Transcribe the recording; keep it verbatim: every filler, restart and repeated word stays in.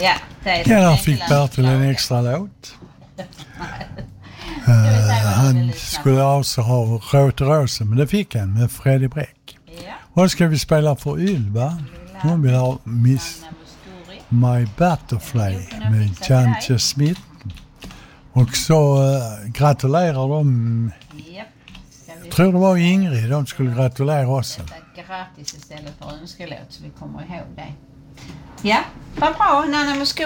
Ja, det är Ja, det. där fick Bertil en extra låt. uh, han skulle också ha Råt och rosen, men det fick han med Freddie Bräck. Ja. Och ska vi spela för Ylva? Hon vill ha Miss My Butterfly med Chantje Smith. Och så uh, gratulerar de. Ja. Jag tror det var Ingrid, de skulle gratulera oss. Gratis istället för önskelåt så vi kommer ihåg det. Ja, vad bra. Nanna Moscouri.